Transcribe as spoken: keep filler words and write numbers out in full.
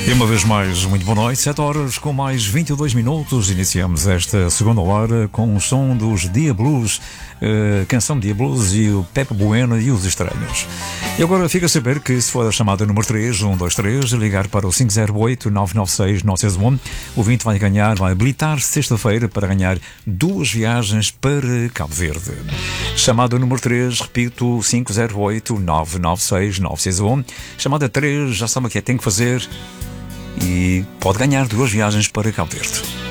E uma vez mais, muito boa noite, sete horas com mais vinte e dois minutos. Iniciamos esta segunda hora com o som dos Dia Blues, uh, canção Dia Blues e o Pepe Bueno e os Estranhos. E agora fica a saber que se for a chamada número três, um dois três, ligar para o cinco zero oito, nove nove seis, nove seis um, o vinte vai ganhar, vai habilitar sexta-feira para ganhar duas viagens para Cabo Verde. Chamada número três, repito, cinco zero oito, nove nove seis, nove seis um. Chamada três, já sabe o que é que tem que fazer e pode ganhar duas viagens para Cabo Verde.